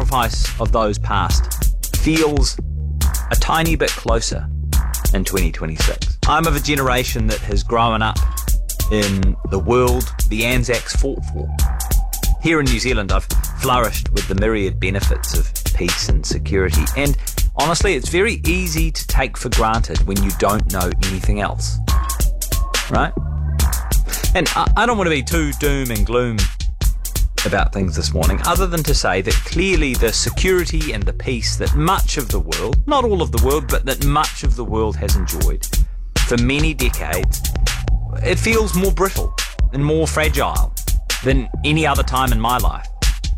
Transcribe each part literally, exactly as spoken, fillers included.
sacrifice of those past feels a tiny bit closer in twenty twenty-six. I'm of a generation that has grown up in the world the Anzacs fought for. Here in New Zealand, I've flourished with the myriad benefits of peace and security, and honestly, it's very easy to take for granted when you don't know anything else, right? And I, I don't want to be too doom and gloom about things this morning, other than to say that clearly the security and the peace that much of the world, not all of the world, but that much of the world has enjoyed for many decades, it feels more brittle and more fragile than any other time in my life.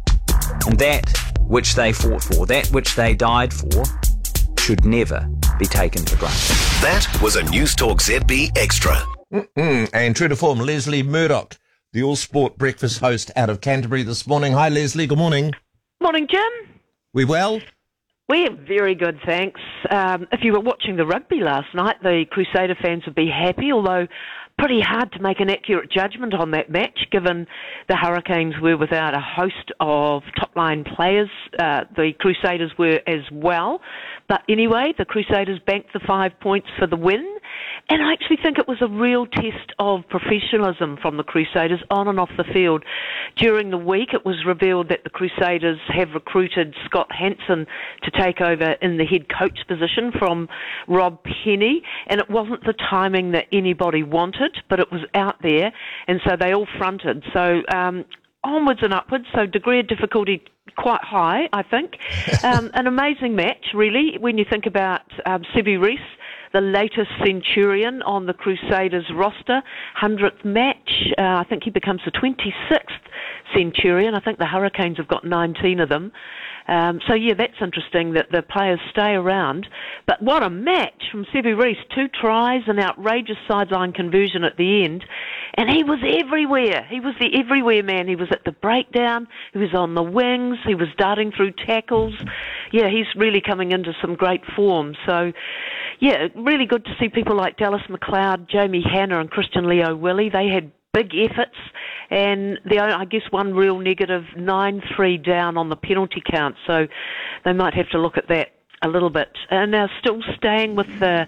And that which they fought for, that which they died for, should never be taken for granted. That was a News Talk Z B Extra. Mm-mm. And true to form, Leslie Murdoch, the All Sport Breakfast host out of Canterbury this morning. Hi, Leslie. Good morning. Morning, Jim. We well? We're very good, thanks. Um, if you were watching the rugby last night, the Crusader fans would be happy, although pretty hard to make an accurate judgment on that match, given the Hurricanes were without a host of top-line players. Uh, the Crusaders were as well. But anyway, the Crusaders banked the five points for the win. And I actually think it was a real test of professionalism from the Crusaders on and off the field. During the week, it was revealed that the Crusaders have recruited Scott Hansen to take over in the head coach position from Rob Penny. And it wasn't the timing that anybody wanted, but it was out there. And so they all fronted. So um, onwards and upwards. So degree of difficulty quite high, I think. Um, an amazing match, really, when you think about um, Sevu Reece, the latest Centurion on the Crusaders roster, hundredth match. Uh, I think he becomes the twenty-sixth Centurion. I think the Hurricanes have got nineteen of them. Um, so, yeah, that's interesting that the players stay around. But what a match from Sevu Reece. Two tries, an outrageous sideline conversion at the end. And he was everywhere. He was the everywhere man. He was at the breakdown. He was on the wings. He was darting through tackles. Yeah, he's really coming into some great form. So, yeah, really good to see people like Dallas McLeod, Jamie Hanna and Christian Leo Willie. They had big efforts, and the I guess one real negative, nine three down on the penalty count, so they might have to look at that a little bit. And now still staying with the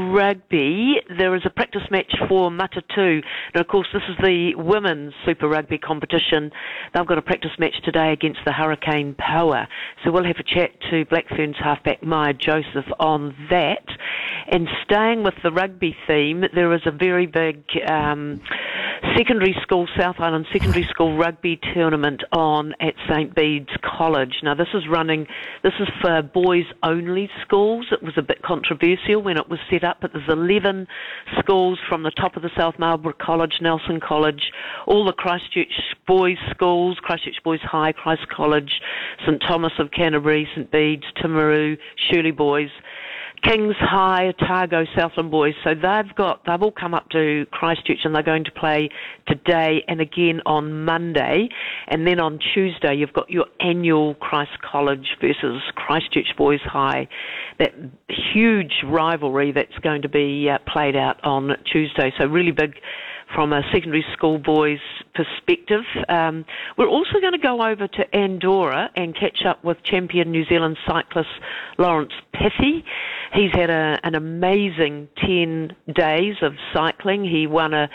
rugby, there is a practice match for Matatu. Now, of course, this is the women's Super Rugby competition. They've got a practice match today against the Hurricane Power. So we'll have a chat to Black Ferns halfback Maya Joseph on that. And staying with the rugby theme, there is a very big um, secondary school, South Island Secondary School rugby tournament on at Saint Bede's College. Now, this is running, this is for boys-only schools. It was a bit controversial when it was set up, but there's eleven schools from the top of the South Marlborough College, Nelson College, all the Christchurch boys' schools, Christchurch Boys High, Christ College, St Thomas of Canterbury, Saint Bede's, Timaru, Shirley Boys, Kings High, Otago, Southland Boys. So they've got, they've all come up to Christchurch and they're going to play today and again on Monday. And then on Tuesday, you've got your annual Christ College versus Christchurch Boys High. That huge rivalry that's going to be uh, played out on Tuesday. So really big from a secondary school boys perspective. Um, we're also going to go over to Andorra and catch up with champion New Zealand cyclist Lawrence Piffy. He's had a, an amazing ten days of cycling. He won a,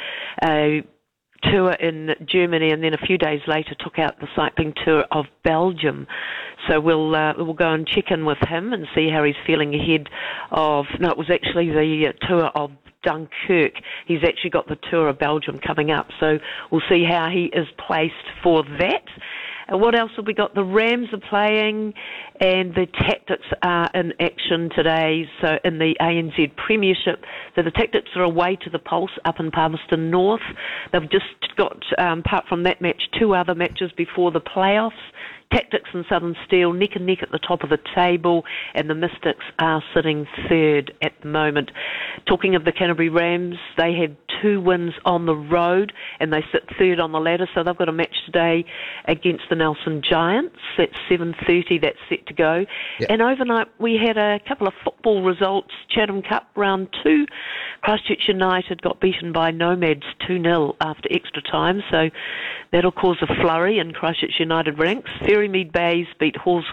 a tour in Germany and then a few days later took out the cycling tour of Belgium. So we'll uh, we'll go and check in with him and see how he's feeling ahead of, no, it was actually the uh, tour of Dunkirk. He's actually got the tour of Belgium coming up, so we'll see how he is placed for that. And what else have we got? The Rams are playing, and the Tactics are in action today. So in the A N Z Premiership, so the Tactics are away to the Pulse up in Palmerston North. They've just got, um, apart from that match, two other matches before the playoffs. Tactics and Southern Steel neck and neck at the top of the table, and the Mystics are sitting third at the moment. Talking of the Canterbury Rams, they had two wins on the road and they sit third on the ladder, so they've got a match today against the Nelson Giants at seven thirty. That's set to go. Yep. And overnight we had a couple of football results. Chatham Cup round two, Christchurch United got beaten by Nomads two nil after extra time, so that'll cause a flurry in Christchurch United ranks. Ferrymead Bays beat Halls